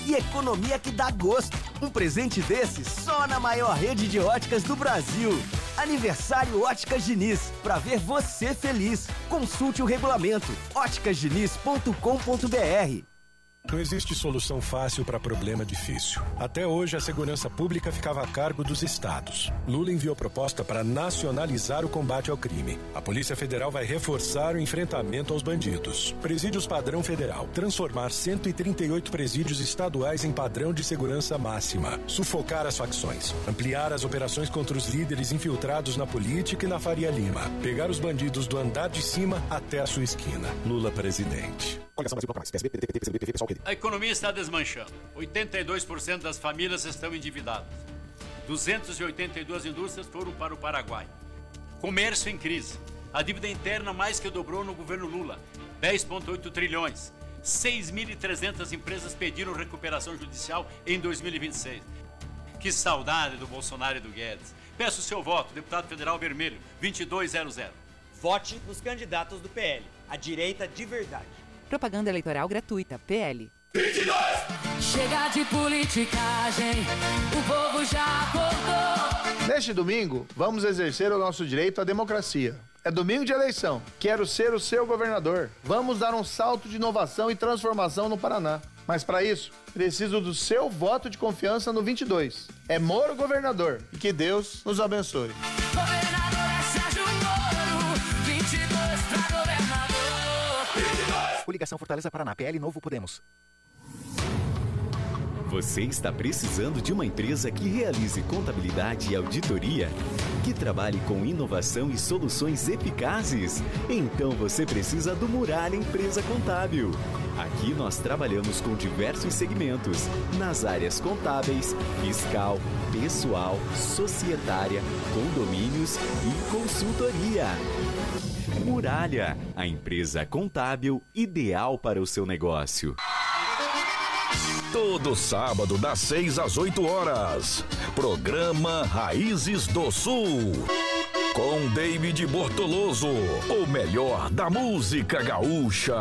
e economia que dá gosto. Um presente desse só na maior rede de óticas do Brasil. Aniversário Óticas Diniz, pra ver você feliz. Consulte o regulamento óticasdiniz.com.br. Não existe solução fácil para problema difícil. Até hoje, a segurança pública ficava a cargo dos estados. Lula enviou proposta para nacionalizar o combate ao crime. A Polícia Federal vai reforçar o enfrentamento aos bandidos. Presídios padrão federal. Transformar 138 presídios estaduais em padrão de segurança máxima. Sufocar as facções. Ampliar as operações contra os líderes infiltrados na política e na Faria Lima. Pegar os bandidos do andar de cima até a sua esquina. Lula presidente. A economia está desmanchando. 82% das famílias estão endividadas. 282 indústrias foram para o Paraguai. Comércio em crise. A dívida interna mais que dobrou no governo Lula. 10,8 trilhões. 6.300 empresas pediram recuperação judicial em 2026. Que saudade do Bolsonaro e do Guedes. Peço o seu voto, deputado federal vermelho, 2200. Vote nos candidatos do PL, a direita de verdade. Propaganda eleitoral gratuita, PL. 22! Chega de politicagem, o povo já acordou. Neste domingo, vamos exercer o nosso direito à democracia. É domingo de eleição. Quero ser o seu governador. Vamos dar um salto de inovação e transformação no Paraná. Mas para isso, preciso do seu voto de confiança no 22. É Moro governador. E que Deus nos abençoe. Governador é Sérgio Moro, 22 pra governador. 22! Coligação Fortaleza Paraná, PL Novo Podemos. Você está precisando de uma empresa que realize contabilidade e auditoria? Que trabalhe com inovação e soluções eficazes? Então você precisa do Muralha Empresa Contábil. Aqui nós trabalhamos com diversos segmentos, nas áreas contábeis, fiscal, pessoal, societária, condomínios e consultoria. Muralha, a empresa contábil ideal para o seu negócio. Todo sábado, das 6 às 8 horas. Programa Raízes do Sul. Com David Bortoloso, o melhor da música gaúcha.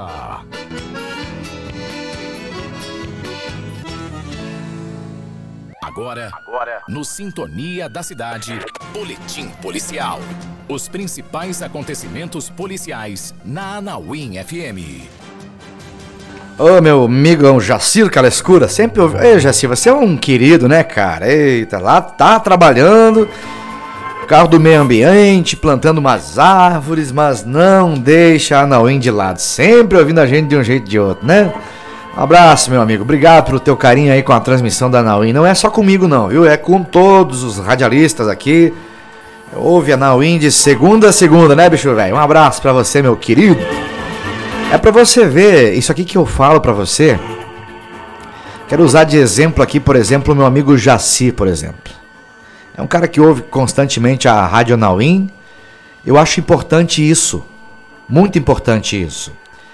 Agora, no Sintonia da Cidade, Boletim Policial. Os principais acontecimentos policiais na Anauim FM. Ô, meu amigão Jacir Calescura, sempre ouvi... Ei, Jacir, você é um querido, né, cara? Eita, lá tá trabalhando, carro do meio ambiente, plantando umas árvores, mas não deixa a Anauim de lado. Sempre ouvindo a gente de um jeito ou de outro, né? Um abraço, meu amigo. Obrigado pelo teu carinho aí com a transmissão da Anauim. Não é só comigo, não, viu? É com todos os radialistas aqui. Ouve a Anauim de segunda a segunda, né, bicho velho? Um abraço pra você, meu querido. É pra você ver, isso aqui que eu falo pra você. Quero usar de exemplo aqui, por exemplo, o meu amigo Jaci, por exemplo. É um cara que ouve constantemente a Rádio Anauim. Eu acho importante isso. Muito importante isso.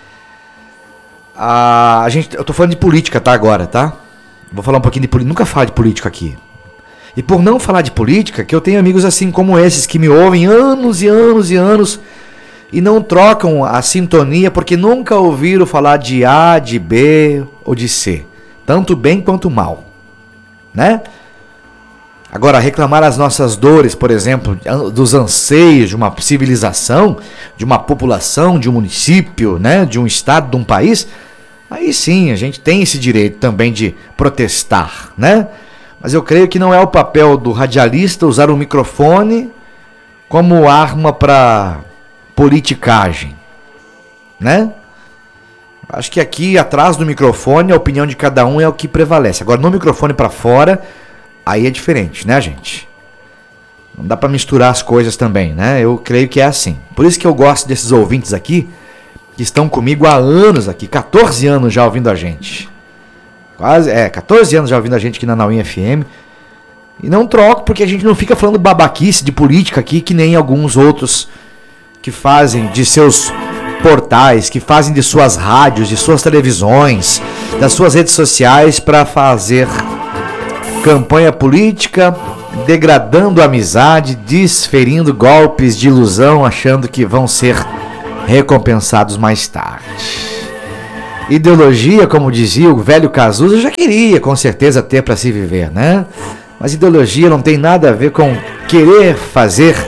Eu tô falando de política, tá, agora, tá? Vou falar um pouquinho de política. Nunca falo de política aqui. E por não falar de política, que eu tenho amigos assim como esses que me ouvem anos e anos e anos e não trocam a sintonia porque nunca ouviram falar de A, de B ou de C. Tanto bem quanto mal. Né? Agora, reclamar as nossas dores, por exemplo, dos anseios de uma civilização, de uma população, de um município, né? De um estado, de um país, aí sim, a gente tem esse direito também de protestar, né? Mas eu creio que não é o papel do radialista usar o microfone como arma para politicagem, né? Acho que aqui atrás do microfone a opinião de cada um é o que prevalece. Agora no microfone para fora, aí é diferente, né, gente? Não dá para misturar as coisas também, né? Eu creio que é assim. Por isso que eu gosto desses ouvintes aqui que estão comigo há anos aqui, 14 anos já ouvindo a gente. 14 anos já ouvindo a gente aqui na Anauim FM. E não troco porque a gente não fica falando babaquice de política aqui que nem alguns outros que fazem de seus portais, que fazem de suas rádios, de suas televisões, das suas redes sociais para fazer campanha política, degradando a amizade, desferindo golpes de ilusão, achando que vão ser recompensados mais tarde. Ideologia, como dizia o velho Cazuza, eu já queria com certeza ter para se viver, né? Mas ideologia não tem nada a ver com querer fazer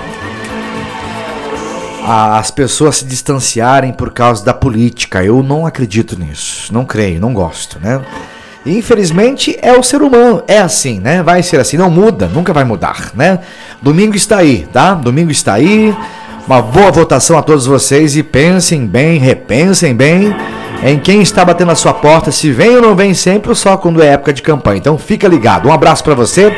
as pessoas se distanciarem por causa da política. Eu não acredito nisso, não creio, não gosto, né? E, infelizmente é o ser humano, é assim, né? Vai ser assim, não muda, nunca vai mudar, né? Domingo está aí, tá? Domingo está aí. Uma boa votação a todos vocês e pensem bem, repensem bem em quem está batendo na sua porta, se vem ou não vem sempre ou só quando é época de campanha. Então fica ligado. Um abraço para você.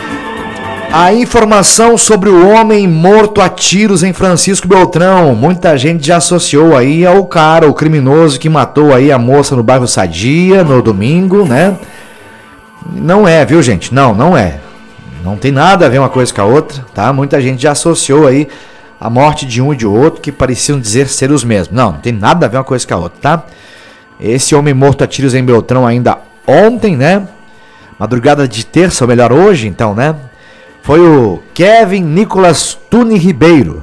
A informação sobre o homem morto a tiros em Francisco Beltrão. Muita gente já associou aí ao cara, o criminoso que matou aí a moça no bairro Sadia no domingo, né? Não é, viu, gente? Não é. Não tem nada a ver uma coisa com a outra, tá? Muita gente já associou aí a morte de um e de outro que pareciam dizer ser os mesmos. Não tem nada a ver uma coisa com a outra, tá? Esse homem morto a tiros em Beltrão ainda ontem, né? Madrugada de terça, ou melhor, hoje, então, né? Foi o Kevin Nicolas Tuni Ribeiro.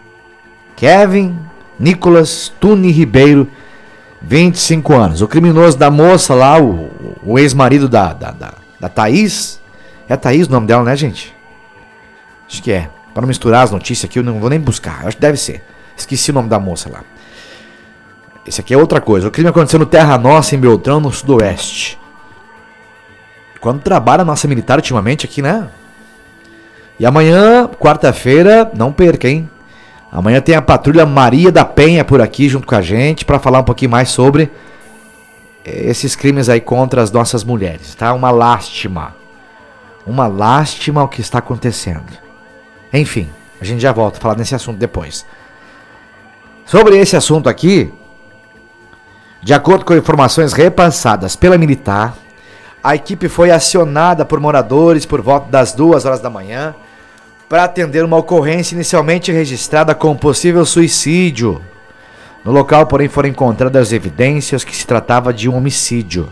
Kevin Nicolas Tuni Ribeiro, 25 anos. O criminoso da moça lá, o ex-marido da Thaís. É a Thaís o nome dela, né, gente? Acho que é. Para não misturar as notícias aqui, eu não vou nem buscar. Acho que deve ser. Esqueci o nome da moça lá. Esse aqui é outra coisa. O crime aconteceu no Terra Nossa, em Beltrão, no Sudoeste. Quando trabalha a nossa militar ultimamente aqui, né? E amanhã, quarta-feira, não perca, hein? Amanhã tem a Patrulha Maria da Penha por aqui junto com a gente para falar um pouquinho mais sobre esses crimes aí contra as nossas mulheres, tá? Uma lástima. Uma lástima o que está acontecendo. Enfim, a gente já volta a falar nesse assunto depois. Sobre esse assunto aqui, de acordo com informações repassadas pela militar, a equipe foi acionada por moradores por volta das 2 horas da manhã para atender uma ocorrência inicialmente registrada com possível suicídio. No local, porém, foram encontradas evidências que se tratava de um homicídio.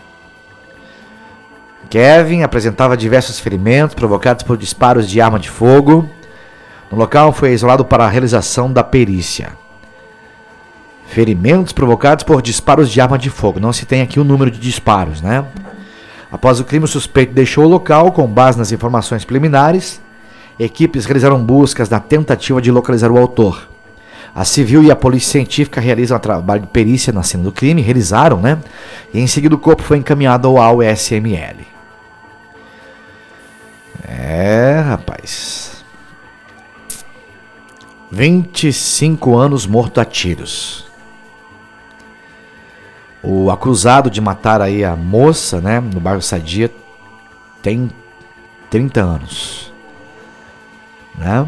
Kevin apresentava diversos ferimentos provocados por disparos de arma de fogo. No local foi isolado para a realização da perícia. Ferimentos provocados por disparos de arma de fogo. Não se tem aqui o número de disparos, né? Após o crime, o suspeito deixou o local com base nas informações preliminares. Equipes realizaram buscas na tentativa de localizar o autor. A Civil e a Polícia Científica realizam um trabalho de perícia na cena do crime, realizaram, né? E em seguida o corpo foi encaminhado ao SML. Rapaz. 25 anos morto a tiros. O acusado de matar aí a moça, né, no bairro Sadia, tem 30 anos. Né?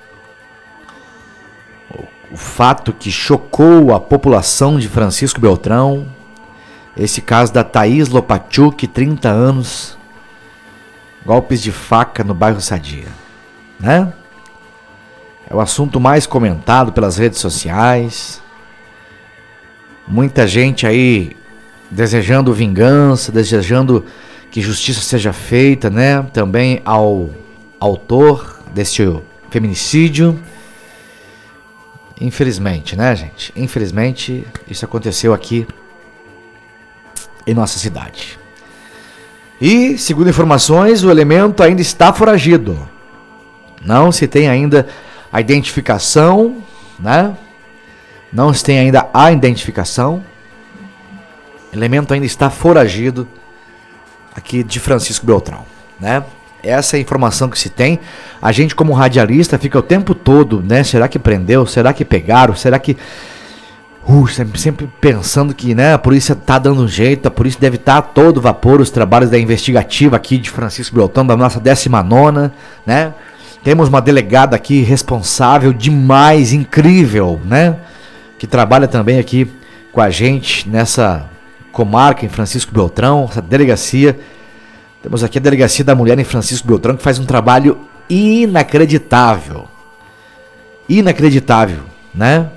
O fato que chocou a população de Francisco Beltrão, esse caso da Thaís Lopachuk, 30 anos, golpes de faca no bairro Sadia, né? É o assunto mais comentado pelas redes sociais. Muita gente aí desejando vingança, desejando que justiça seja feita, né? Também ao autor desse feminicídio. Infelizmente, né, gente? Infelizmente, isso aconteceu aqui em nossa cidade. E, segundo informações, o elemento ainda está foragido. Não se tem ainda a identificação, né? Não se tem ainda a identificação. O elemento ainda está foragido aqui de Francisco Beltrão, né? Essa é a informação que se tem. A gente, como radialista, fica o tempo todo, né? Será que prendeu? Será que pegaram? Será que... sempre pensando que, né, a polícia tá dando um jeito, a polícia deve estar a todo vapor, os trabalhos da investigativa aqui de Francisco Beltrão, da nossa 19ª, né? Temos uma delegada aqui responsável demais, incrível, né? Que trabalha também aqui com a gente nessa comarca em Francisco Beltrão, essa delegacia. Temos aqui a Delegacia da Mulher em Francisco Beltrão, que faz um trabalho inacreditável. Inacreditável, né?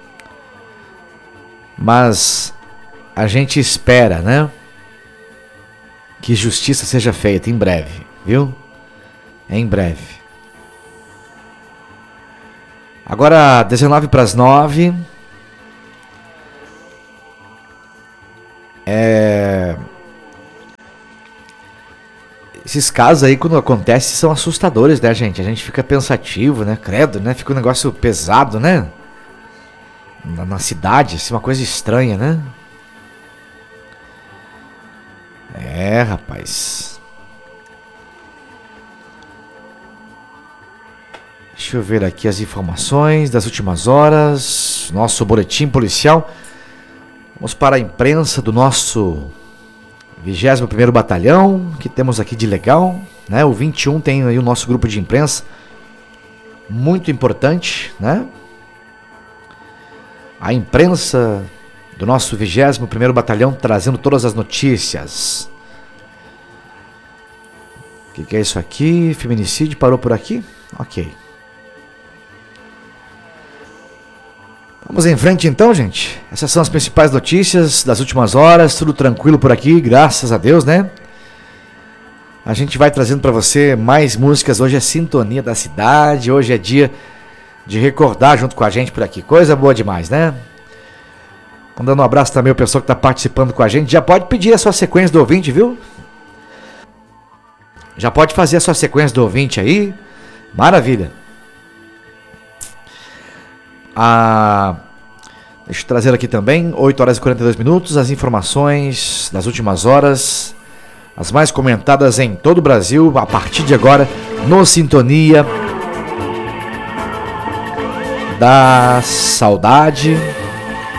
Mas a gente espera, né? Que justiça seja feita em breve, viu? Em breve. Agora, 19 para as 9. Esses casos aí, quando acontecem, são assustadores, né, gente? A gente fica pensativo, né? Credo, né? Fica um negócio pesado, né? Na cidade, assim, uma coisa estranha, né? É, rapaz. Deixa eu ver aqui as informações das últimas horas. Nosso boletim policial. Vamos para a imprensa do nosso 21º Batalhão, que temos aqui de legal, né? O 21 tem aí o nosso grupo de imprensa, muito importante, né? A imprensa do nosso 21º Batalhão trazendo todas as notícias. O que é isso aqui? Feminicídio parou por aqui? Ok. Vamos em frente então, gente. Essas são as principais notícias das últimas horas. Tudo tranquilo por aqui, graças a Deus, né? A gente vai trazendo para você mais músicas. Hoje é Sintonia da Cidade. Hoje é dia de recordar junto com a gente por aqui. Coisa boa demais, né? Mandando um abraço também ao pessoal que está participando com a gente. Já pode pedir a sua sequência do ouvinte, viu? Já pode fazer a sua sequência do ouvinte aí. Maravilha. Deixa eu trazer aqui também, 8 horas e 42 minutos, as informações das últimas horas, as mais comentadas em todo o Brasil, a partir de agora, no Sintonia da Saudade.